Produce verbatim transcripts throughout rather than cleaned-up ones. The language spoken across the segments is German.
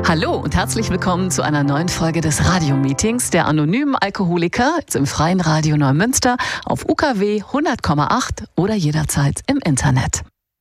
Hallo und herzlich willkommen zu einer neuen Folge des Radiomeetings der anonymen Alkoholiker im Freien Radio Neumünster auf U K W hundert Komma acht oder jederzeit im Internet.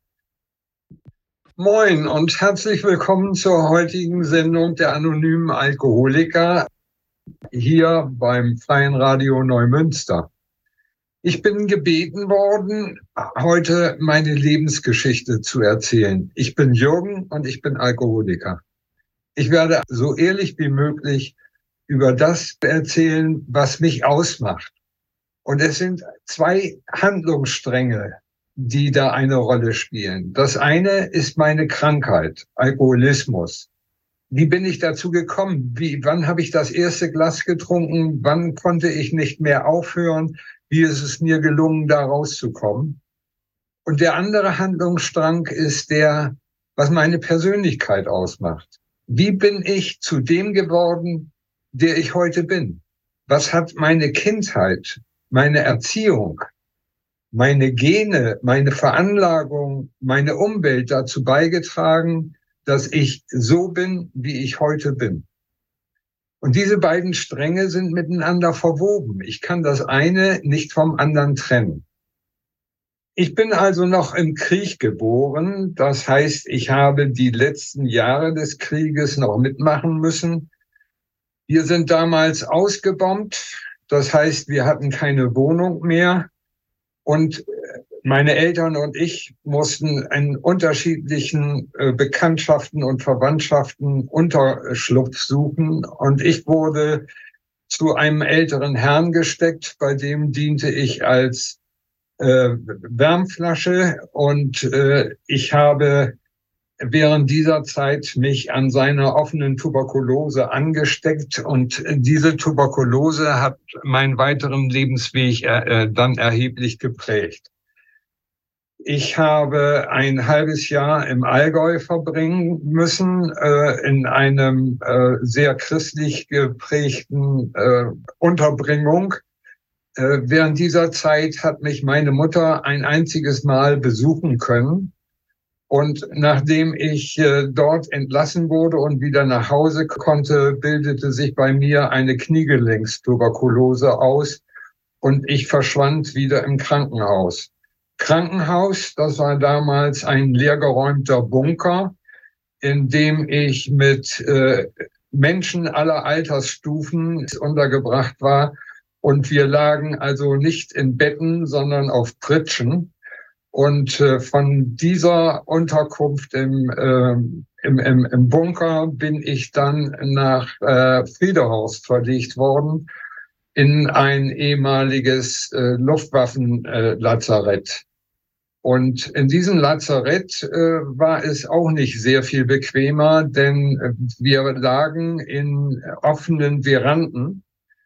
Moin und herzlich willkommen zur heutigen Sendung der anonymen Alkoholiker hier beim Freien Radio Neumünster. Ich bin gebeten worden, heute meine Lebensgeschichte zu erzählen. Ich bin Jürgen und ich bin Alkoholiker. Ich werde so ehrlich wie möglich über das erzählen, was mich ausmacht. Und es sind zwei Handlungsstränge, die da eine Rolle spielen. Das eine ist meine Krankheit, Alkoholismus. Wie bin ich dazu gekommen? Wie, wann habe ich das erste Glas getrunken? Wann konnte ich nicht mehr aufhören? Wie ist es mir gelungen, da rauszukommen? Und der andere Handlungsstrang ist der, was meine Persönlichkeit ausmacht. Wie bin ich zu dem geworden, der ich heute bin? Was hat meine Kindheit, meine Erziehung, meine Gene, meine Veranlagung, meine Umwelt dazu beigetragen, dass ich so bin, wie ich heute bin? Und diese beiden Stränge sind miteinander verwoben. Ich kann das eine nicht vom anderen trennen. Ich bin also noch im Krieg geboren. Das heißt, ich habe die letzten Jahre des Krieges noch mitmachen müssen. Wir sind damals ausgebombt. Das heißt, wir hatten keine Wohnung mehr. Und meine Eltern und ich mussten in unterschiedlichen äh, Bekanntschaften und Verwandtschaften Unterschlupf suchen. Und ich wurde zu einem älteren Herrn gesteckt, bei dem diente ich als äh, Wärmflasche. Und äh, ich habe während dieser Zeit mich an seiner offenen Tuberkulose angesteckt. Und diese Tuberkulose hat meinen weiteren Lebensweg äh, dann erheblich geprägt. Ich habe ein halbes Jahr im Allgäu verbringen müssen, äh, in einem äh, sehr christlich geprägten äh, Unterbringung. Äh, während dieser Zeit hat mich meine Mutter ein einziges Mal besuchen können. Und nachdem ich äh, dort entlassen wurde und wieder nach Hause konnte, bildete sich bei mir eine Kniegelenkstuberkulose aus und ich verschwand wieder im Krankenhaus. Krankenhaus, das war damals ein leergeräumter Bunker, in dem ich mit äh, Menschen aller Altersstufen untergebracht war. Und wir lagen also nicht in Betten, sondern auf Pritschen. Und äh, von dieser Unterkunft im, äh, im, im, im Bunker bin ich dann nach äh, Friedehorst verlegt worden in ein ehemaliges äh, Luftwaffenlazarett. Äh, Und in diesem Lazarett äh, war es auch nicht sehr viel bequemer, denn äh, wir lagen in offenen Veranden.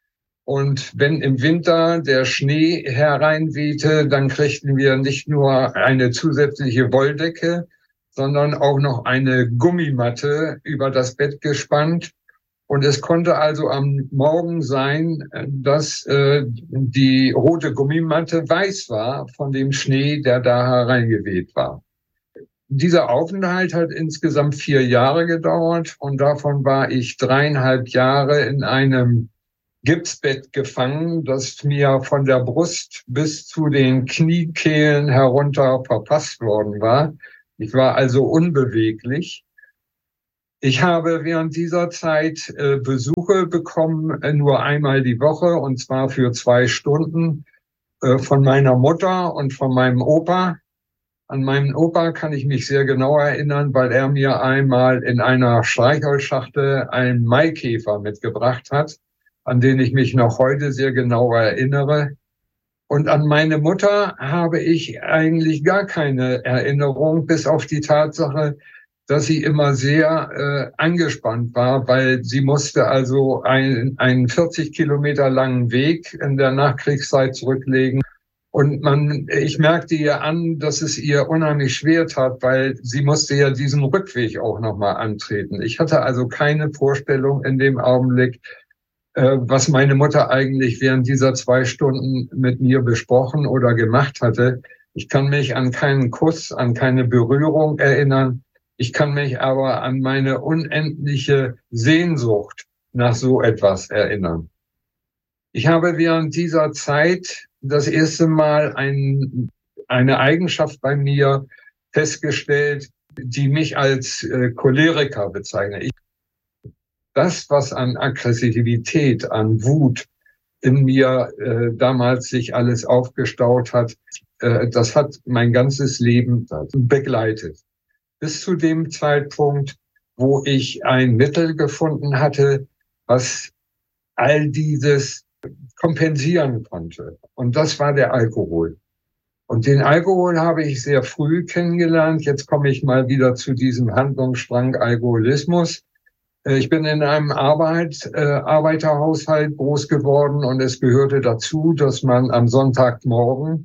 Und wenn im Winter der Schnee hereinwehte, dann kriegten wir nicht nur eine zusätzliche Wolldecke, sondern auch noch eine Gummimatte über das Bett gespannt. Und es konnte also am Morgen sein, dass äh, die rote Gummimatte weiß war von dem Schnee, der da hereingeweht war. Dieser Aufenthalt hat insgesamt vier Jahre gedauert und davon war ich dreieinhalb Jahre in einem Gipsbett gefangen, das mir von der Brust bis zu den Kniekehlen herunter verpasst worden war. Ich war also unbeweglich. Ich habe während dieser Zeit äh, Besuche bekommen, äh, nur einmal die Woche, und zwar für zwei Stunden äh, von meiner Mutter und von meinem Opa. An meinen Opa kann ich mich sehr genau erinnern, weil er mir einmal in einer Streichholzschachtel einen Maikäfer mitgebracht hat, an den ich mich noch heute sehr genau erinnere. Und an meine Mutter habe ich eigentlich gar keine Erinnerung, bis auf die Tatsache, dass sie immer sehr äh, angespannt war, weil sie musste also ein, einen vierzig Kilometer langen Weg in der Nachkriegszeit zurücklegen. Und man, ich merkte ihr an, dass es ihr unheimlich schwer tat, weil sie musste ja diesen Rückweg auch nochmal antreten. Ich hatte also keine Vorstellung in dem Augenblick, äh, was meine Mutter eigentlich während dieser zwei Stunden mit mir besprochen oder gemacht hatte. Ich kann mich an keinen Kuss, an keine Berührung erinnern. Ich kann mich aber an meine unendliche Sehnsucht nach so etwas erinnern. Ich habe während dieser Zeit das erste Mal ein, eine Eigenschaft bei mir festgestellt, die mich als äh, Choleriker bezeichnet. Ich, das, was an Aggressivität, an Wut in mir äh, damals sich alles aufgestaut hat, äh, das hat mein ganzes Leben begleitet. Bis zu dem Zeitpunkt, wo ich ein Mittel gefunden hatte, was all dieses kompensieren konnte. Und das war der Alkohol. Und den Alkohol habe ich sehr früh kennengelernt. Jetzt komme ich mal wieder zu diesem Handlungsstrang Alkoholismus. Ich bin in einem Arbeit, äh, Arbeiterhaushalt groß geworden und es gehörte dazu, dass man am Sonntagmorgen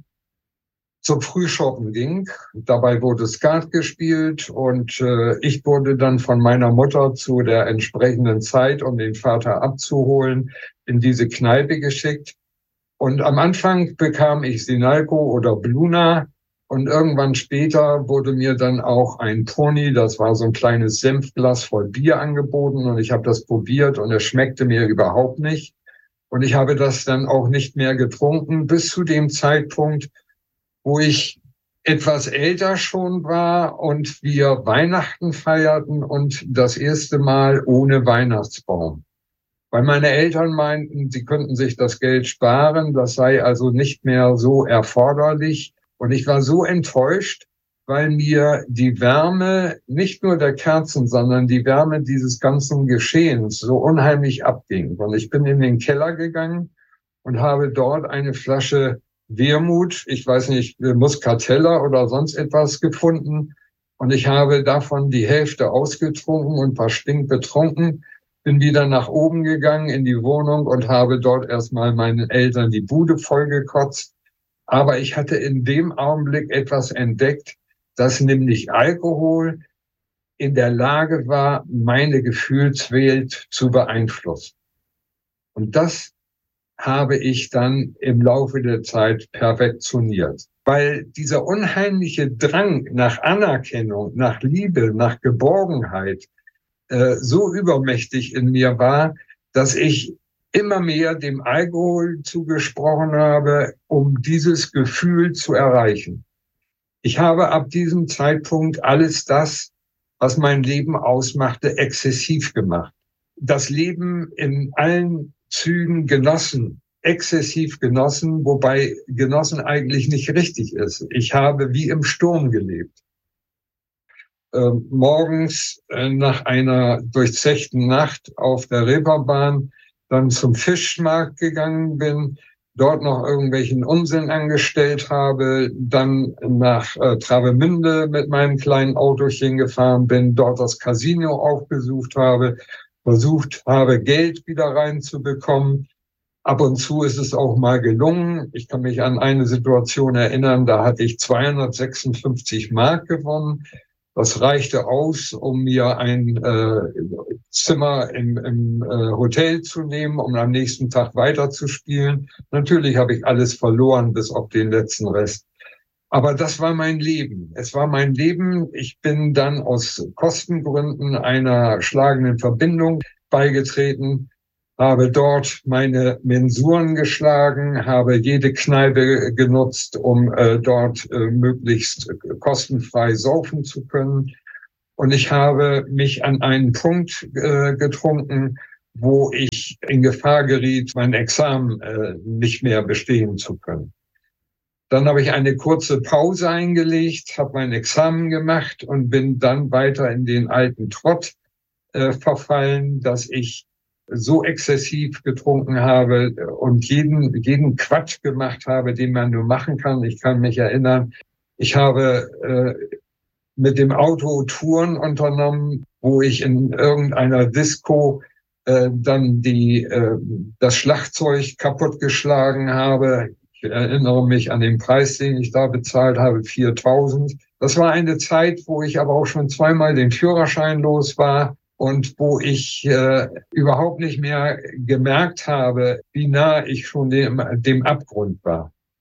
zum Frühschoppen ging. Dabei wurde Skat gespielt und äh, ich wurde dann von meiner Mutter zu der entsprechenden Zeit, um den Vater abzuholen, in diese Kneipe geschickt. Und am Anfang bekam ich Sinalco oder Bluna und irgendwann später wurde mir dann auch ein Pony, das war so ein kleines Senfglas voll Bier angeboten und ich habe das probiert und es schmeckte mir überhaupt nicht. Und ich habe das dann auch nicht mehr getrunken bis zu dem Zeitpunkt, wo ich etwas älter schon war und wir Weihnachten feierten und das erste Mal ohne Weihnachtsbaum. Weil meine Eltern meinten, sie könnten sich das Geld sparen, das sei also nicht mehr so erforderlich. Und ich war so enttäuscht, weil mir die Wärme, nicht nur der Kerzen, sondern die Wärme dieses ganzen Geschehens so unheimlich abging. Und ich bin in den Keller gegangen und habe dort eine Flasche Wermut, ich weiß nicht, Muscatella oder sonst etwas gefunden. Und ich habe davon die Hälfte ausgetrunken und war stinkbetrunken. Bin wieder nach oben gegangen in die Wohnung und habe dort erstmal meinen Eltern die Bude vollgekotzt. Aber ich hatte in dem Augenblick etwas entdeckt, dass nämlich Alkohol in der Lage war, meine Gefühlswelt zu beeinflussen. Und das habe ich dann im Laufe der Zeit perfektioniert. Weil dieser unheimliche Drang nach Anerkennung, nach Liebe, nach Geborgenheit äh, so übermächtig in mir war, dass ich immer mehr dem Alkohol zugesprochen habe, um dieses Gefühl zu erreichen. Ich habe ab diesem Zeitpunkt alles das, was mein Leben ausmachte, exzessiv gemacht. Das Leben in allen Zügen genossen, exzessiv genossen, wobei genossen eigentlich nicht richtig ist. Ich habe wie im Sturm gelebt. Äh, morgens äh, nach einer durchzechten Nacht auf der Reeperbahn dann zum Fischmarkt gegangen bin, dort noch irgendwelchen Unsinn angestellt habe, dann nach äh, Travemünde mit meinem kleinen Autochen gefahren bin, dort das Casino aufgesucht habe, versucht habe, Geld wieder reinzubekommen. Ab und zu ist es auch mal gelungen. Ich kann mich an eine Situation erinnern, da hatte ich zweihundertsechsundfünfzig Mark gewonnen. Das reichte aus, um mir ein äh, Zimmer im, im äh, Hotel zu nehmen, um am nächsten Tag weiterzuspielen. Natürlich habe ich alles verloren, bis auf den letzten Rest. Aber das war mein Leben. Es war mein Leben. Ich bin dann aus Kostengründen einer schlagenden Verbindung beigetreten, habe dort meine Mensuren geschlagen, habe jede Kneipe genutzt, um äh, dort äh, möglichst äh, kostenfrei saufen zu können. Und ich habe mich an einen Punkt äh, getrunken, wo ich in Gefahr geriet, mein Examen äh, nicht mehr bestehen zu können. Dann habe ich eine kurze Pause eingelegt, habe mein Examen gemacht und bin dann weiter in den alten Trott äh, verfallen, dass ich so exzessiv getrunken habe und jeden, jeden Quatsch gemacht habe, den man nur machen kann. Ich kann mich erinnern, ich habe äh, mit dem Auto Touren unternommen, wo ich in irgendeiner Disco äh, dann die, äh, das Schlagzeug kaputtgeschlagen habe. Ich erinnere mich an den Preis, den ich da bezahlt habe, viertausend. Das war eine Zeit, wo ich aber auch schon zweimal den Führerschein los war. Und wo ich äh, überhaupt nicht mehr gemerkt habe, wie nah ich schon dem, dem Abgrund war.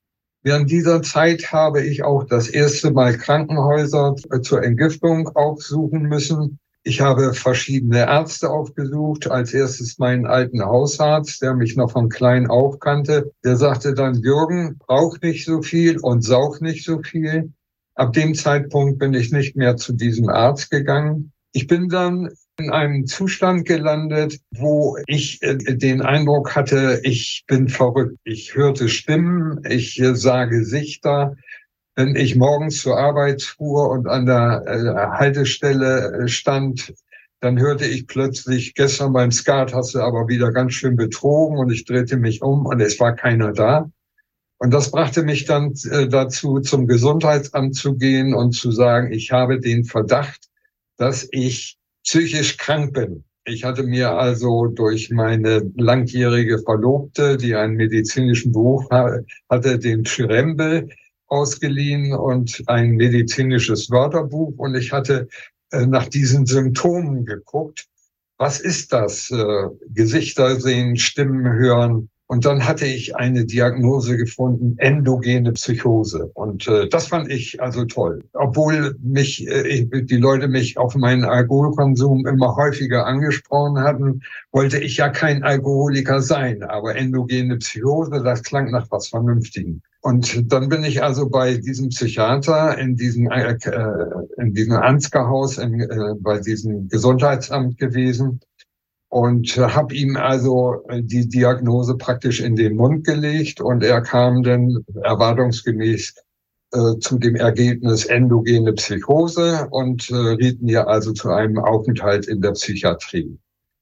Während dieser Zeit habe ich auch das erste Mal Krankenhäuser zur Entgiftung aufsuchen müssen. Ich habe verschiedene Ärzte aufgesucht. Als erstes meinen alten Hausarzt, der mich noch von klein auf kannte. Der sagte dann, Jürgen, brauch nicht so viel und saug nicht so viel. Ab dem Zeitpunkt bin ich nicht mehr zu diesem Arzt gegangen. Ich bin dann in einem Zustand gelandet, wo ich äh, den Eindruck hatte, ich bin verrückt. Ich hörte Stimmen, ich äh, sah Gesichter. Wenn ich morgens zur Arbeit fuhr und an der äh, Haltestelle äh, stand, dann hörte ich plötzlich, gestern beim Skat hast du aber wieder ganz schön betrogen, und ich drehte mich um und es war keiner da. Und das brachte mich dann äh, dazu, zum Gesundheitsamt zu gehen und zu sagen, ich habe den Verdacht, dass ich psychisch krank bin. Ich hatte mir also durch meine langjährige Verlobte, die einen medizinischen Beruf hatte, den Pschyrembel ausgeliehen und ein medizinisches Wörterbuch. Und ich hatte äh, nach diesen Symptomen geguckt. Was ist das? Äh, Gesichter sehen, Stimmen hören. Und dann hatte ich eine Diagnose gefunden, endogene Psychose. Und äh, das fand ich also toll. Obwohl mich äh, die Leute mich auf meinen Alkoholkonsum immer häufiger angesprochen hatten, wollte ich ja kein Alkoholiker sein. Aber endogene Psychose, das klang nach was Vernünftigem. Und dann bin ich also bei diesem Psychiater in diesem äh, in diesem Ansgar-Haus, in, äh, bei diesem Gesundheitsamt gewesen. Und habe ihm also die Diagnose praktisch in den Mund gelegt, und er kam dann erwartungsgemäß äh, zu dem Ergebnis endogene Psychose und äh, riet mir also zu einem Aufenthalt in der Psychiatrie.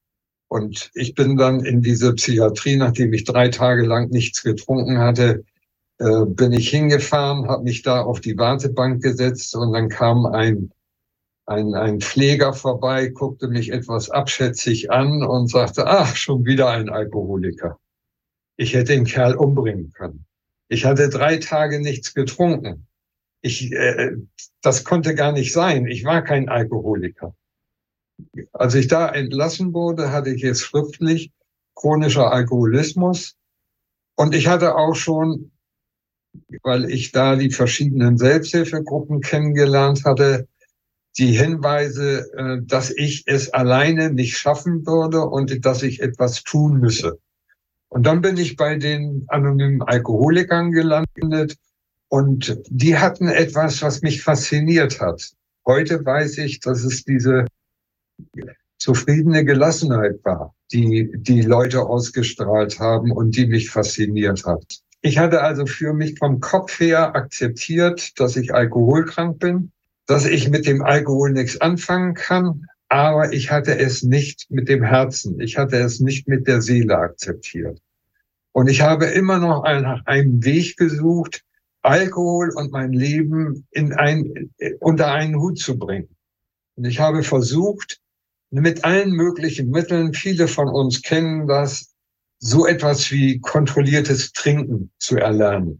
Und ich bin dann in diese Psychiatrie, nachdem ich drei Tage lang nichts getrunken hatte, äh, bin ich hingefahren, habe mich da auf die Wartebank gesetzt, und dann kam ein Ein, ein Pfleger vorbei, guckte mich etwas abschätzig an und sagte, ach, schon wieder ein Alkoholiker. Ich hätte den Kerl umbringen können. Ich hatte drei Tage nichts getrunken. Ich, äh, das konnte gar nicht sein. Ich war kein Alkoholiker. Als ich da entlassen wurde, hatte ich jetzt schriftlich chronischer Alkoholismus. Und ich hatte auch schon, weil ich da die verschiedenen Selbsthilfegruppen kennengelernt hatte, die Hinweise, dass ich es alleine nicht schaffen würde und dass ich etwas tun müsse. Und dann bin ich bei den anonymen Alkoholikern gelandet, und die hatten etwas, was mich fasziniert hat. Heute weiß ich, dass es diese zufriedene Gelassenheit war, die die Leute ausgestrahlt haben und die mich fasziniert hat. Ich hatte also für mich vom Kopf her akzeptiert, dass ich alkoholkrank bin, dass ich mit dem Alkohol nichts anfangen kann, aber ich hatte es nicht mit dem Herzen, ich hatte es nicht mit der Seele akzeptiert. Und ich habe immer noch nach einem Weg gesucht, Alkohol und mein Leben in ein, unter einen Hut zu bringen. Und ich habe versucht, mit allen möglichen Mitteln, viele von uns kennen das, so etwas wie kontrolliertes Trinken zu erlernen.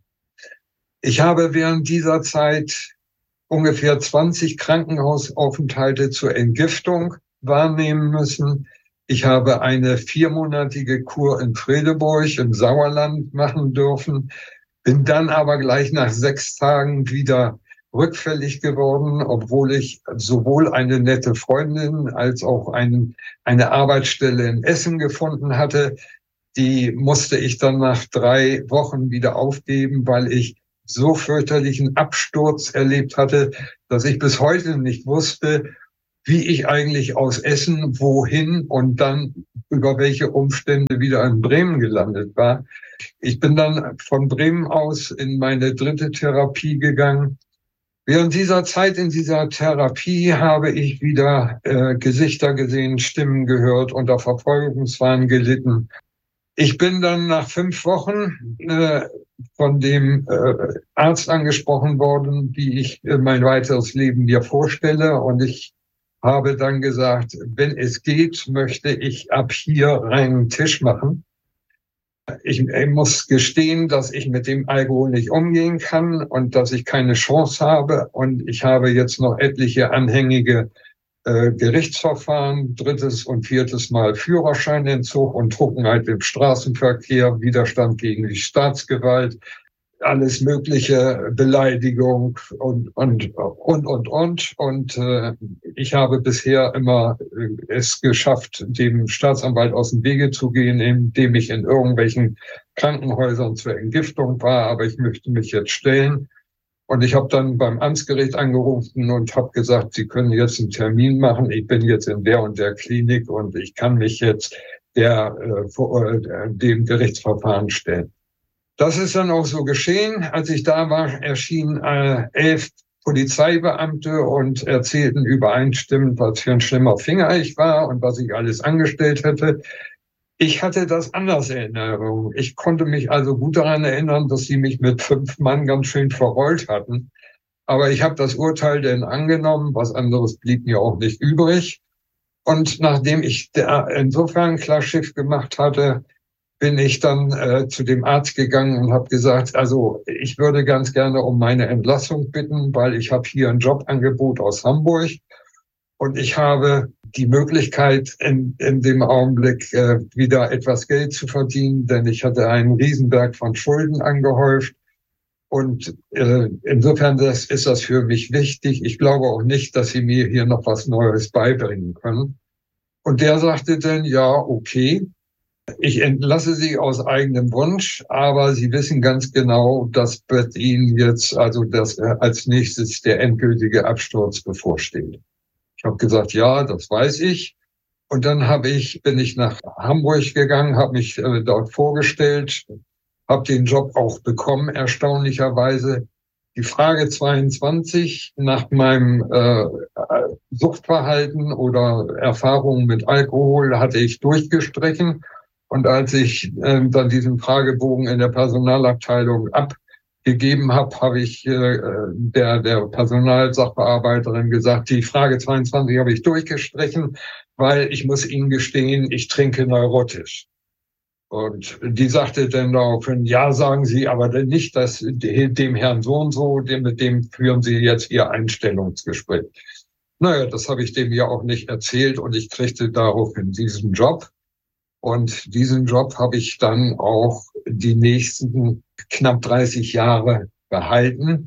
Ich habe während dieser Zeit ungefähr zwanzig Krankenhausaufenthalte zur Entgiftung wahrnehmen müssen. Ich habe eine viermonatige Kur in Fredeburg im Sauerland machen dürfen, bin dann aber gleich nach sechs Tagen wieder rückfällig geworden, obwohl ich sowohl eine nette Freundin als auch ein, eine Arbeitsstelle in Essen gefunden hatte. Die musste ich dann nach drei Wochen wieder aufgeben, weil ich so fürchterlichen Absturz erlebt hatte, dass ich bis heute nicht wusste, wie ich eigentlich aus Essen wohin und dann über welche Umstände wieder in Bremen gelandet war. Ich bin dann von Bremen aus in meine dritte Therapie gegangen. Während dieser Zeit in dieser Therapie habe ich wieder äh, Gesichter gesehen, Stimmen gehört, unter Verfolgungswahn gelitten. Ich bin dann nach fünf Wochen äh, von dem äh, Arzt angesprochen worden, wie ich äh, mein weiteres Leben mir vorstelle. Und ich habe dann gesagt, wenn es geht, möchte ich ab hier reinen Tisch machen. Ich, ich muss gestehen, dass ich mit dem Alkohol nicht umgehen kann und dass ich keine Chance habe. Und ich habe jetzt noch etliche anhängige äh, Gerichtsverfahren, drittes und viertes Mal Führerscheinentzug und Trunkenheit im Straßenverkehr, Widerstand gegen die Staatsgewalt, alles mögliche, Beleidigung und, und, und, und, und. Und äh, ich habe bisher immer es geschafft, dem Staatsanwalt aus dem Wege zu gehen, indem ich in irgendwelchen Krankenhäusern zur Entgiftung war. Aber ich möchte mich jetzt stellen. Und ich habe dann beim Amtsgericht angerufen und habe gesagt, Sie können jetzt einen Termin machen. Ich bin jetzt in der und der Klinik und ich kann mich jetzt der, äh, vor, äh, dem Gerichtsverfahren stellen. Das ist dann auch so geschehen. Als ich da war, erschienen äh, elf Polizeibeamte und erzählten übereinstimmend, was für ein schlimmer Finger ich war und was ich alles angestellt hätte. Ich hatte das anders in Erinnerung. Ich konnte mich also gut daran erinnern, dass sie mich mit fünf Mann ganz schön verrollt hatten. Aber ich habe das Urteil denn angenommen. Was anderes blieb mir auch nicht übrig. Und nachdem ich da insofern klar Schiff gemacht hatte, bin ich dann äh, zu dem Arzt gegangen und habe gesagt, also ich würde ganz gerne um meine Entlassung bitten, weil ich habe hier ein Jobangebot aus Hamburg und ich habe die Möglichkeit, in, in dem Augenblick äh, wieder etwas Geld zu verdienen, denn ich hatte einen Riesenberg von Schulden angehäuft. Und äh, insofern das, ist das für mich wichtig. Ich glaube auch nicht, dass Sie mir hier noch was Neues beibringen können. Und der sagte dann, ja, okay. Ich entlasse Sie aus eigenem Wunsch, aber Sie wissen ganz genau, dass bei Ihnen jetzt also das als nächstes der endgültige Absturz bevorsteht. Ich habe gesagt, ja, das weiß ich. Und dann habe ich bin ich nach Hamburg gegangen, habe mich äh, dort vorgestellt, habe den Job auch bekommen, erstaunlicherweise. Die Frage zweiundzwanzig nach meinem äh, Suchtverhalten oder Erfahrungen mit Alkohol hatte ich durchgestrichen. Und als ich äh, dann diesen Fragebogen in der Personalabteilung abgegeben habe, habe ich äh, der, der Personalsachbearbeiterin gesagt, die Frage zweiundzwanzig habe ich durchgestrichen, weil ich muss Ihnen gestehen, ich trinke neurotisch. Und die sagte dann daraufhin, ja, sagen Sie, aber denn nicht, dass dem Herrn so und so, dem, mit dem führen Sie jetzt Ihr Einstellungsgespräch. Naja, das habe ich dem ja auch nicht erzählt und ich kriegte daraufhin diesen Job. Und diesen Job habe ich dann auch die nächsten knapp dreißig Jahre behalten.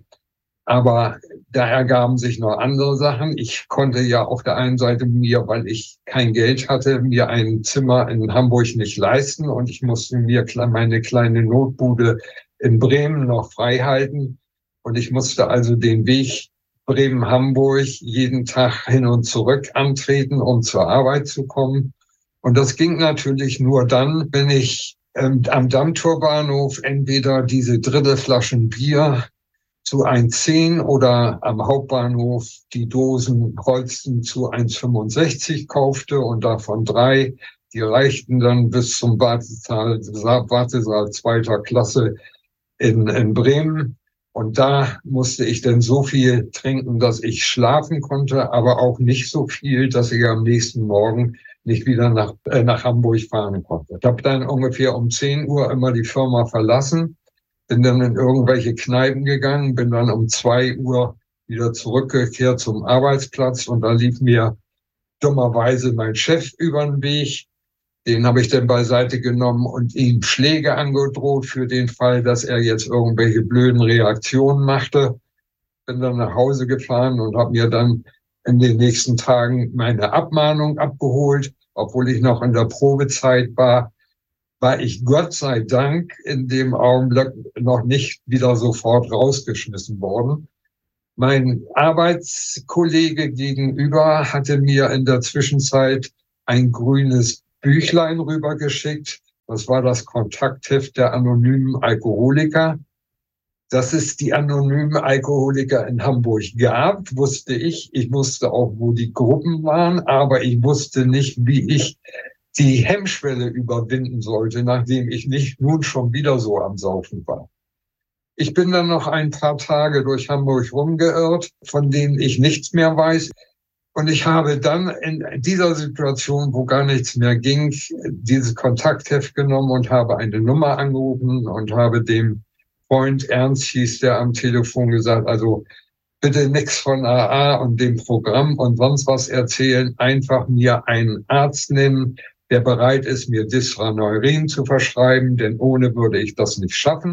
Aber da ergaben sich noch andere Sachen. Ich konnte ja auf der einen Seite mir, weil ich kein Geld hatte, mir ein Zimmer in Hamburg nicht leisten. Und ich musste mir meine kleine Notbude in Bremen noch frei halten. Und ich musste also den Weg Bremen-Hamburg jeden Tag hin und zurück antreten, um zur Arbeit zu kommen. Und das ging natürlich nur dann, wenn ich ähm, am Dammtorbahnhof entweder diese Drittelflaschen Bier zu eins zehn oder am Hauptbahnhof die Dosen Holsten zu eins fünfundsechzig kaufte und davon drei, die reichten dann bis zum Wartesaal, Wartesaal zweiter Klasse in, in Bremen. Und da musste ich dann so viel trinken, dass ich schlafen konnte, aber auch nicht so viel, dass ich am nächsten Morgen nicht wieder nach, äh, nach Hamburg fahren konnte. Ich habe dann ungefähr um zehn Uhr immer die Firma verlassen, bin dann in irgendwelche Kneipen gegangen, bin dann um zwei Uhr wieder zurückgekehrt zum Arbeitsplatz und da lief mir dummerweise mein Chef über den Weg. Den habe ich dann beiseite genommen und ihm Schläge angedroht für den Fall, dass er jetzt irgendwelche blöden Reaktionen machte. Bin dann nach Hause gefahren und habe mir dann in den nächsten Tagen meine Abmahnung abgeholt. Obwohl ich noch in der Probezeit war, war ich Gott sei Dank in dem Augenblick noch nicht wieder sofort rausgeschmissen worden. Mein Arbeitskollege gegenüber hatte mir in der Zwischenzeit ein grünes Büchlein rübergeschickt. Das war das Kontaktheft der anonymen Alkoholiker. Dass es die anonymen Alkoholiker in Hamburg gab, wusste ich. Ich wusste auch, wo die Gruppen waren, aber ich wusste nicht, wie ich die Hemmschwelle überwinden sollte, nachdem ich nicht nun schon wieder so am Saufen war. Ich bin dann noch ein paar Tage durch Hamburg rumgeirrt, von denen ich nichts mehr weiß. Und ich habe dann in dieser Situation, wo gar nichts mehr ging, dieses Kontaktheft genommen und habe eine Nummer angerufen und habe dem Freund Ernst, hieß der, am Telefon gesagt, also bitte nichts von A A und dem Programm und sonst was erzählen, einfach mir einen Arzt nennen, der bereit ist, mir Dysraneurin zu verschreiben, denn ohne würde ich das nicht schaffen.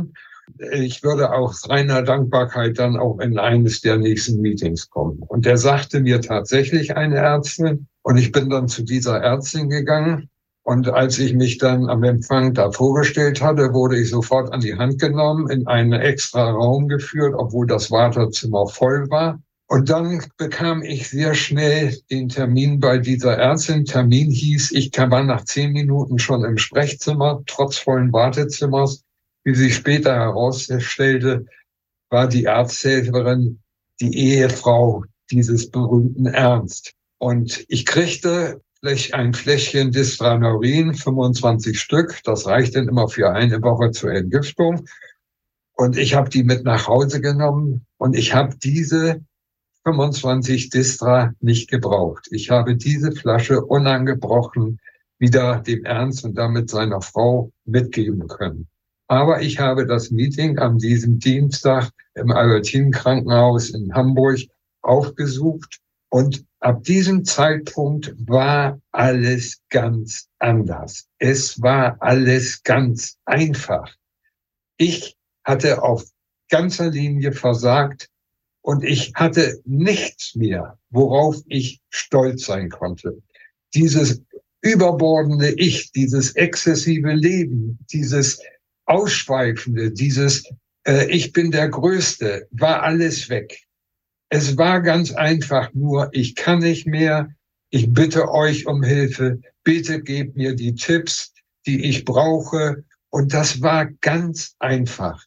ich würde aus reiner Dankbarkeit dann auch in eines der nächsten Meetings kommen. Und der sagte mir tatsächlich eine Ärztin, und ich bin dann zu dieser Ärztin gegangen. Und als ich mich dann am Empfang da vorgestellt hatte, wurde ich sofort an die Hand genommen, in einen extra Raum geführt, obwohl das Wartezimmer voll war. Und dann bekam ich sehr schnell den Termin bei dieser Ärztin. Termin hieß, ich war nach zehn Minuten schon im Sprechzimmer, trotz vollen Wartezimmers. Wie sich später herausstellte, war die Arzthelferin die Ehefrau dieses berühmten Ernst. Und ich kriegte ein Fläschchen Distranorin, fünfundzwanzig Stück. Das reicht dann immer für eine Woche zur Entgiftung. Und ich habe die mit nach Hause genommen und ich habe diese fünfundzwanzig Distra nicht gebraucht. Ich habe diese Flasche unangebrochen wieder dem Ernst und damit seiner Frau mitgeben können. Aber ich habe das Meeting an diesem Dienstag im Albertinen-Krankenhaus in Hamburg aufgesucht und ab diesem Zeitpunkt war alles ganz anders. Es war alles ganz einfach. Ich hatte auf ganzer Linie versagt und ich hatte nichts mehr, worauf ich stolz sein konnte. Dieses überbordende Ich, dieses exzessive Leben, dieses Ausschweifende, dieses äh, Ich bin der Größte, war alles weg. Es war ganz einfach nur, ich kann nicht mehr, ich bitte euch um Hilfe, bitte gebt mir die Tipps, die ich brauche. Und das war ganz einfach.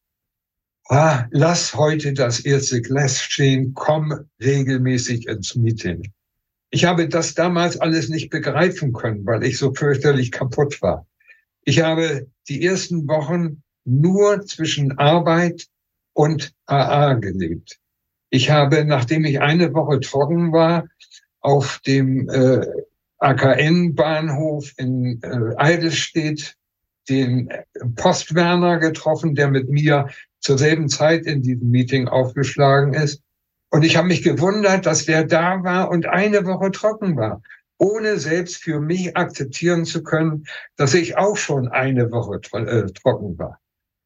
Ah, lass heute das erste Glas stehen, komm regelmäßig ins Meeting. Ich habe das damals alles nicht begreifen können, weil ich so fürchterlich kaputt war. Ich habe die ersten Wochen nur zwischen Arbeit und A A gelebt. Ich habe, nachdem ich eine Woche trocken war, auf dem äh, A K N-Bahnhof in äh, Eidelstedt den Postwerner getroffen, der mit mir zur selben Zeit in diesem Meeting aufgeschlagen ist. Und ich habe mich gewundert, dass der da war und eine Woche trocken war, ohne selbst für mich akzeptieren zu können, dass ich auch schon eine Woche tro- äh, trocken war.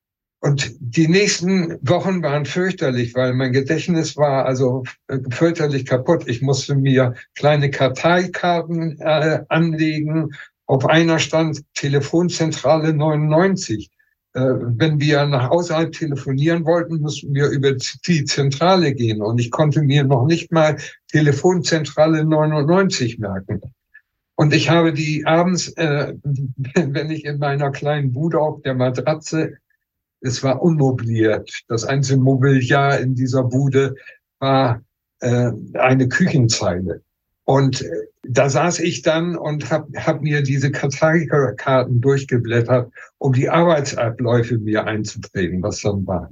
Und die nächsten Wochen waren fürchterlich, weil mein Gedächtnis war also fürchterlich kaputt. Ich musste mir kleine Karteikarten äh, anlegen. Auf einer stand Telefonzentrale neunundneunzig. Äh, wenn wir nach außerhalb telefonieren wollten, mussten wir über die Zentrale gehen. Und ich konnte mir noch nicht mal Telefonzentrale neunundneunzig merken. Und ich habe die abends, äh, wenn ich in meiner kleinen Bude auf der Matratze, es war unmobiliert. Das einzige Mobiliar in dieser Bude war äh, eine Küchenzeile. Und äh, da saß ich dann und habe hab mir diese Karteikarten durchgeblättert, um die Arbeitsabläufe mir einzuprägen, was dann war.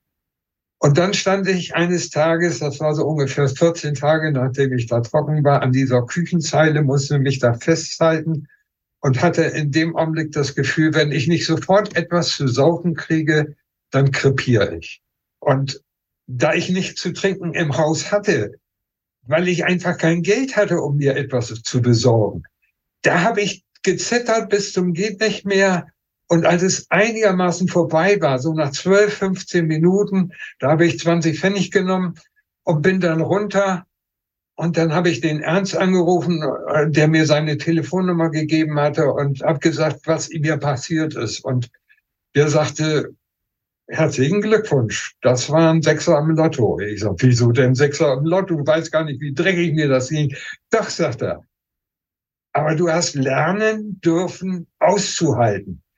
Und dann stand ich eines Tages, das war so ungefähr vierzehn Tage, nachdem ich da trocken war, an dieser Küchenzeile, musste mich da festhalten und hatte in dem Augenblick das Gefühl, wenn ich nicht sofort etwas zu saufen kriege, dann krepiere ich. Und da ich nichts zu trinken im Haus hatte, weil ich einfach kein Geld hatte, um mir etwas zu besorgen, da habe ich gezittert bis zum geht nicht mehr. Und als es einigermaßen vorbei war, so nach zwölf, fünfzehn Minuten, da habe ich zwanzig Pfennig genommen und bin dann runter. Und dann habe ich den Ernst angerufen, der mir seine Telefonnummer gegeben hatte und habe gesagt, was mir passiert ist. Und der sagte, herzlichen Glückwunsch, das war ein Sechser im Lotto. Ich sage, wieso denn Sechser im Lotto? Du weißt gar nicht, wie dreckig mir das ging. Doch, sagt er. Aber du hast lernen dürfen, auszuhalten.